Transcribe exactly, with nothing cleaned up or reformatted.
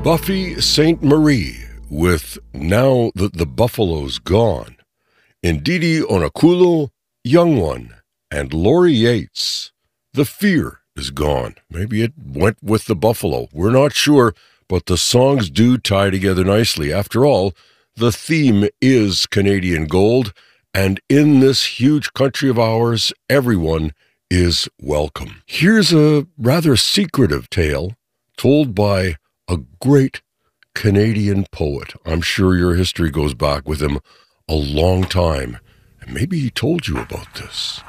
Buffy Sainte Marie with Now That the Buffalo's Gone, Ndidi Onakulu, Young One, and Laurie Yates, The Fear Is Gone. Maybe it went with the buffalo. We're not sure, but the songs do tie together nicely. After all, the theme is Canadian gold, and in this huge country of ours, everyone is welcome. Here's a rather secretive tale told by a great Canadian poet. I'm sure your history goes back with him a long time, and maybe he told you about this.